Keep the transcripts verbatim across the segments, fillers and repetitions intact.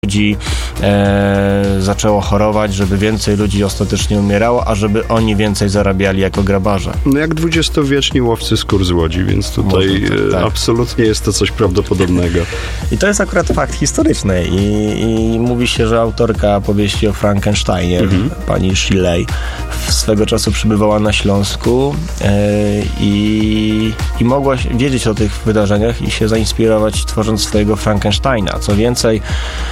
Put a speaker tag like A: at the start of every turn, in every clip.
A: ludzi e, zaczęło chorować, żeby więcej ludzi ostatecznie umierało, a żeby oni więcej zarabiali jako grabarze.
B: No jak dwudziestowieczni łowcy skór z Łodzi, więc tutaj to, tak. absolutnie jest to coś prawdopodobnego.
A: I to jest akurat fakt historyczny i, i mówi się, że autorka powieści o Frankensteinie, mhm. pani Shelley, swego czasu przybywała na Śląsku e, i, i mogła wiedzieć o tych wydarzeniach i się zainspirować, tworząc swojego Frankensteina. Co więcej,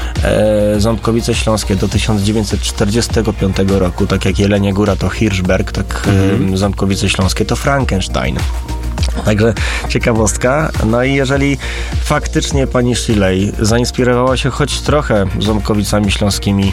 A: e, Ząbkowice Śląskie do tysiąc dziewięćset czterdziestego piątego roku, tak jak Jelenia Góra to Hirschberg, tak mhm. e, Ząbkowice Śląskie to Frankenstein. Także ciekawostka. No i jeżeli faktycznie pani Shelley zainspirowała się choć trochę Ząbkowicami Śląskimi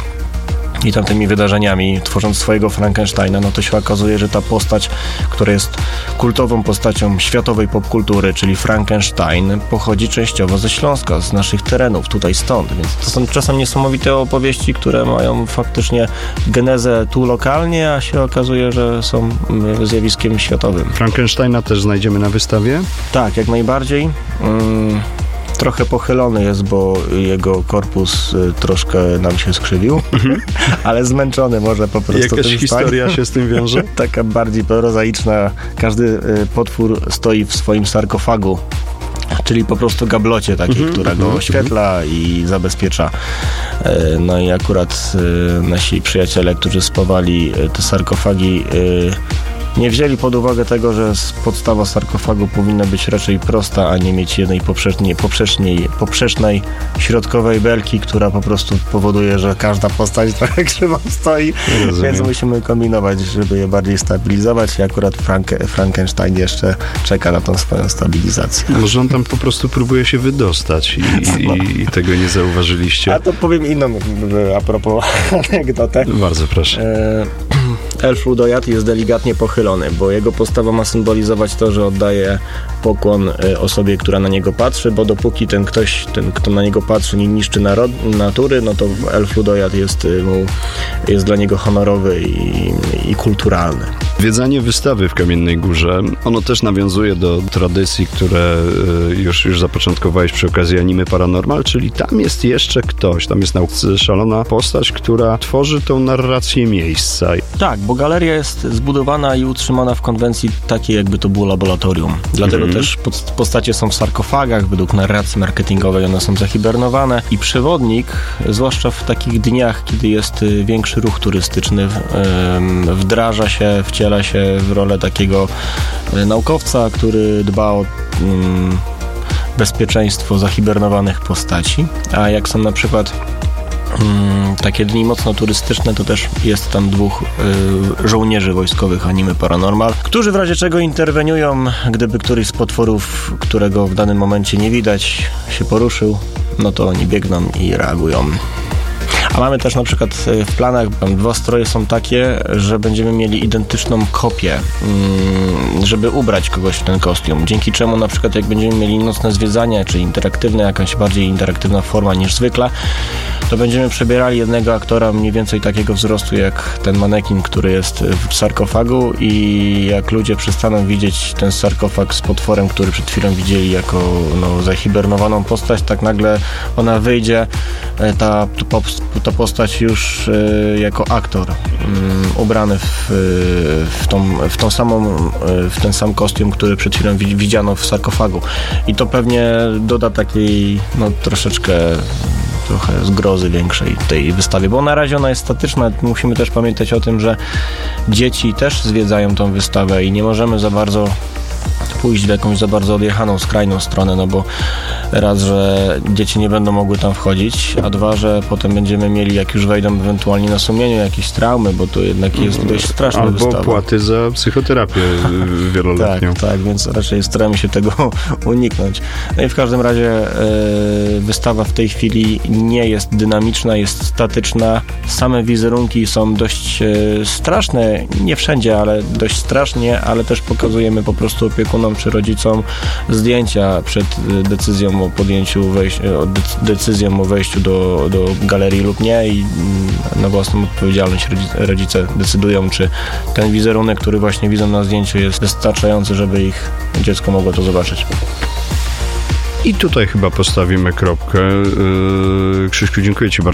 A: i tamtymi wydarzeniami, tworząc swojego Frankensteina, no to się okazuje, że ta postać, która jest kultową postacią światowej popkultury, czyli Frankenstein, pochodzi częściowo ze Śląska, z naszych terenów, tutaj stąd. Więc to są czasem niesamowite opowieści, które mają faktycznie genezę tu lokalnie, a się okazuje, że są zjawiskiem światowym.
B: Frankensteina też znajdziemy na wystawie?
A: Tak, jak najbardziej. Mm. Trochę pochylony jest, bo jego korpus y, troszkę nam się skrzywił, mm-hmm. ale zmęczony może po prostu.
B: Jakaś historia się z tym wiąże?
A: Taka bardziej prozaiczna. Każdy y, potwór stoi w swoim sarkofagu, czyli po prostu gablocie takiej, mm-hmm, która go mm-hmm. oświetla i zabezpiecza. Y, no i akurat y, nasi przyjaciele, którzy spawali y, te sarkofagi, y, nie wzięli pod uwagę tego, że podstawa sarkofagu powinna być raczej prosta, a nie mieć jednej poprzecznej, poprzecznej, poprzecznej środkowej belki, która po prostu powoduje, że każda postać trochę krzywo stoi. Rozumiem. Więc musimy kombinować, żeby je bardziej stabilizować i akurat Frank- Frankenstein jeszcze czeka na tą swoją stabilizację.
B: Może on tam po prostu próbuje się wydostać i, no. i, i tego nie zauważyliście.
A: A to powiem inną a propos anegdotę.
B: Bardzo proszę.
A: E- Elf Ludojad jest delikatnie pochylony, bo jego postawa ma symbolizować to, że oddaje pokłon osobie, która na niego patrzy, bo dopóki ten ktoś, ten kto na niego patrzy, nie niszczy narod- natury, no to Elf Ludojad jest, mu, jest dla niego honorowy i, i kulturalny.
B: Zwiedzanie wystawy w Kamiennej Górze, ono też nawiązuje do tradycji, które już, już zapoczątkowałeś przy okazji Animy Paranormal, czyli tam jest jeszcze ktoś, tam jest szalona postać, która tworzy tą narrację miejsca.
A: Tak, bo galeria jest zbudowana i utrzymana w konwencji takiej, jakby to było laboratorium. Dlatego mm. też postacie są w sarkofagach, według narracji marketingowej one są zahibernowane i przewodnik, zwłaszcza w takich dniach, kiedy jest większy ruch turystyczny, wdraża się, wciela się w rolę takiego naukowca, który dba o bezpieczeństwo zahibernowanych postaci. A jak są na przykład Hmm, takie dni mocno turystyczne, to też jest tam dwóch y, żołnierzy wojskowych Animy Paranormal, którzy w razie czego interweniują, gdyby któryś z potworów, którego w danym momencie nie widać, się poruszył, no to oni biegną i reagują. A mamy też na przykład w planach, dwa stroje są takie, że będziemy mieli identyczną kopię, żeby ubrać kogoś w ten kostium. Dzięki czemu na przykład jak będziemy mieli nocne zwiedzanie, czy interaktywne, jakaś bardziej interaktywna forma niż zwykle, to będziemy przebierali jednego aktora mniej więcej takiego wzrostu jak ten manekin, który jest w sarkofagu i jak ludzie przestaną widzieć ten sarkofag z potworem, który przed chwilą widzieli jako no, zahibernowaną postać, tak nagle ona wyjdzie, ta, ta postać już y, jako aktor y, ubrany w, w, tą, w tą samą, y, w ten sam kostium, który przed chwilą widziano w sarkofagu. I to pewnie doda takiej no, troszeczkę trochę zgrozy większej tej wystawie, bo na razie ona jest statyczna. Musimy też pamiętać o tym, że dzieci też zwiedzają tą wystawę i nie możemy za bardzo pójść w jakąś za bardzo odjechaną, skrajną stronę, no bo raz, że dzieci nie będą mogły tam wchodzić, a dwa, że potem będziemy mieli, jak już wejdą ewentualnie na sumieniu, jakieś traumy, bo to jednak jest dość straszna
B: Albo
A: wystawa.
B: Albo płaty za psychoterapię wieloletnią.
A: Tak, tak, więc raczej staramy się tego uniknąć. No i w każdym razie e, wystawa w tej chwili nie jest dynamiczna, jest statyczna. Same wizerunki są dość e, straszne, nie wszędzie, ale dość strasznie, ale też pokazujemy po prostu opiekunom czy rodzicom zdjęcia przed decyzją o podjęciu wejś- decyzją o wejściu do, do galerii lub nie i na własną odpowiedzialność rodzice decydują, czy ten wizerunek, który właśnie widzą na zdjęciu, jest wystarczający, żeby ich dziecko mogło to zobaczyć.
B: I tutaj chyba postawimy kropkę. Krzyśku, dziękuję Ci bardzo